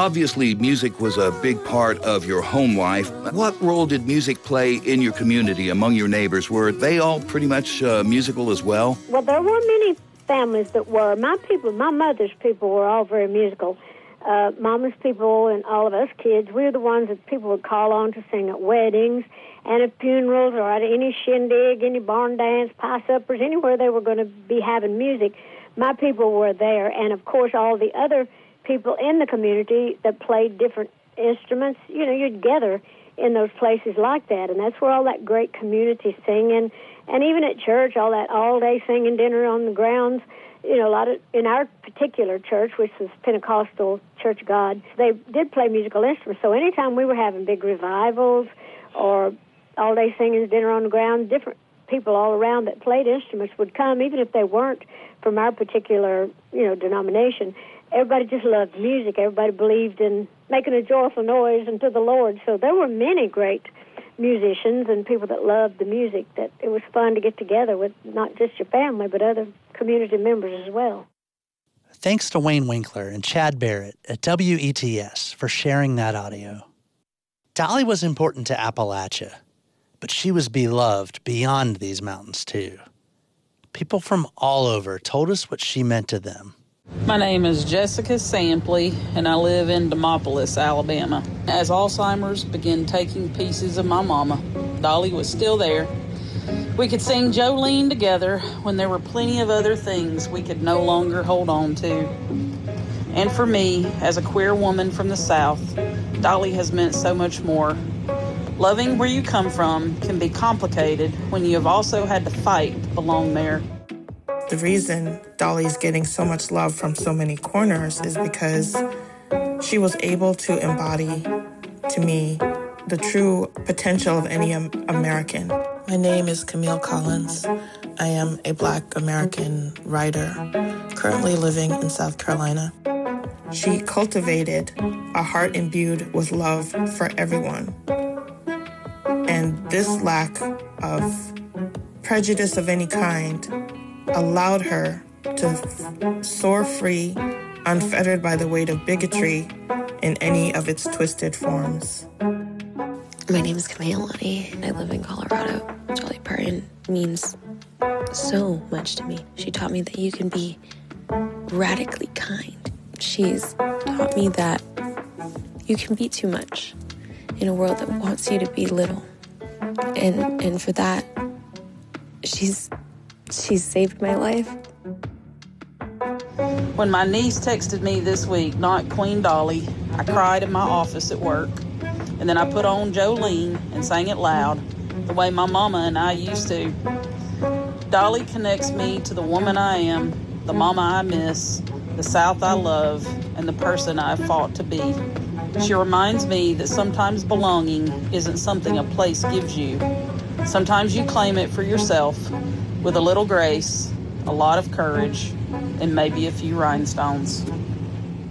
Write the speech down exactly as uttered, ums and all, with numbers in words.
obviously, music was a big part of your home life. What role did music play in your community, among your neighbors? Were they all pretty much uh, musical as well? Well, there were many families that were. My people, my mother's people were all very musical. Uh, Mama's people and all of us kids, we were the ones that people would call on to sing at weddings and at funerals or at any shindig, any barn dance, pie suppers, anywhere they were going to be having music. My people were there, and of course all the other people in the community that played different instruments. You know, you'd gather in those places like that, and that's where all that great community singing, and even at church, all that all-day singing, dinner on the grounds. You know, a lot of, in our particular church, which was Pentecostal Church of God, they did play musical instruments. So anytime we were having big revivals or all-day singing, dinner on the ground, different people all around that played instruments would come, even if they weren't from our particular, you know, denomination. Everybody just loved music. Everybody believed in making a joyful noise unto the Lord. So there were many great musicians and people that loved the music, that it was fun to get together with not just your family, but other community members as well. Thanks to Wayne Winkler and Chad Barrett at W E T S for sharing that audio. Dolly was important to Appalachia, but she was beloved beyond these mountains too. People from all over told us what she meant to them. My name is Jessica Sampley, and I live in Demopolis, Alabama. As Alzheimer's began taking pieces of my mama, Dolly was still there. We could sing Jolene together when there were plenty of other things we could no longer hold on to. And for me, as a queer woman from the South, Dolly has meant so much more. Loving where you come from can be complicated when you have also had to fight to belong there. The reason Dolly's getting so much love from so many corners is because she was able to embody, to me, the true potential of any American. My name is Camille Collins. I am a Black American writer, currently living in South Carolina. She cultivated a heart imbued with love for everyone. And this lack of prejudice of any kind allowed her to soar free, unfettered by the weight of bigotry in any of its twisted forms. My name is Camille Lonnie. I live in Colorado. Dolly Parton means so much to me. She taught me that you can be radically kind. She's taught me that you can be too much in a world that wants you to be little. And and for that, she's she's saved my life. When my niece texted me this week, not Queen Dolly, I cried in my office at work. And then I put on Jolene and sang it loud, the way my mama and I used to. Dolly connects me to the woman I am, the mama I miss, the South I love, and the person I've fought to be. She reminds me that sometimes belonging isn't something a place gives you. Sometimes you claim it for yourself with a little grace, a lot of courage, and maybe a few rhinestones.